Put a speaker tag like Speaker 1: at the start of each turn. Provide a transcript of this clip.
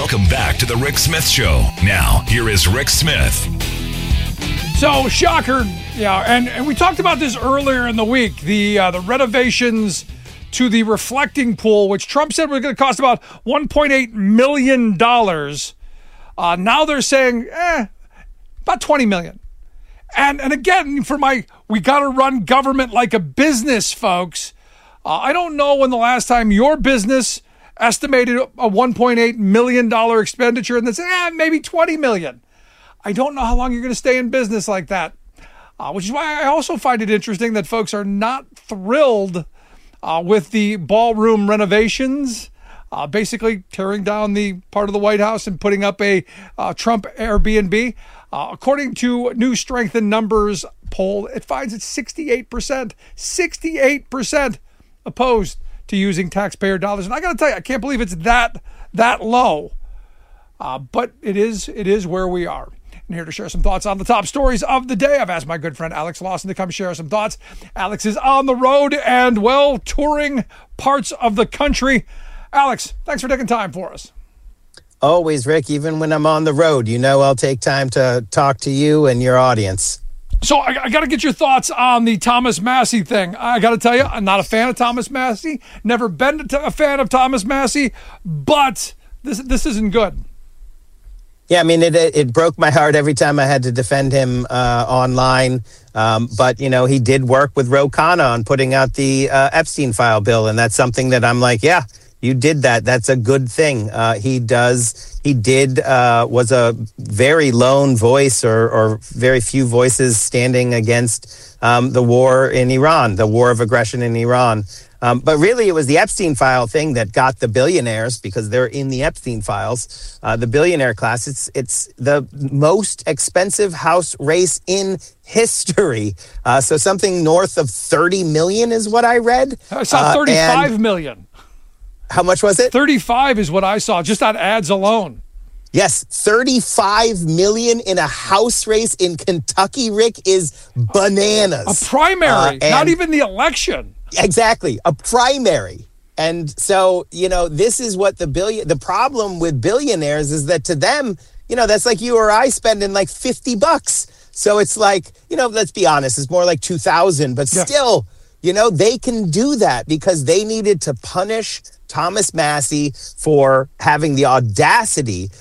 Speaker 1: Welcome back to the Rick Smith Show. Now, here is Rick Smith.
Speaker 2: So, shocker, and we talked about this earlier in the week, the renovations to the reflecting pool, which Trump said was going to cost about $1.8 million. Now they're saying, about $20 million. And again, we got to run government like a business, folks. I don't know when the last time your business estimated a $1.8 million expenditure and then say, maybe $20 million. I don't know how long you're going to stay in business like that, which is why I also find it interesting that folks are not thrilled with the ballroom renovations, basically tearing down the part of the White House and putting up a Trump Airbnb. According to New Strength in Numbers poll, it finds it 68% opposed to using taxpayer dollars. And I got to tell you, I can't believe it's that low. But it is where we are. And here to share some thoughts on the top stories of the day, I've asked my good friend Alex Lawson to come share some thoughts. Alex is on the road and, touring parts of the country. Alex, thanks for taking time for us.
Speaker 3: Always, Rick, even when I'm on the road, I'll take time to talk to you and your audience.
Speaker 2: So I got to get your thoughts on the Thomas Massie thing. I got to tell you, I'm not a fan of Thomas Massie. Never been a fan of Thomas Massie, but this isn't good.
Speaker 3: Yeah, I mean, it broke my heart every time I had to defend him online. But, he did work with Ro Khanna on putting out the Epstein file bill. And that's something that I'm like, yeah, you did that. That's a good thing. Was a very lone voice or very few voices standing against the war in Iran, the war of aggression in Iran. But really, it was the Epstein file thing that got the billionaires, because they're in the Epstein files, the billionaire class. It's the most expensive House race in history. So something north of 30 million is what I read.
Speaker 2: I saw 35 million.
Speaker 3: How much was it?
Speaker 2: 35 is what I saw, just on ads alone.
Speaker 3: Yes, 35 million in a House race in Kentucky, Rick, is bananas.
Speaker 2: A primary, not even the election.
Speaker 3: Exactly, a primary. And so, this is what the problem with billionaires is that to them, that's like you or I spending like $50. So it's like, let's be honest, it's more like 2,000, but still, they can do that because they needed to punish Thomas Massie for having the audacity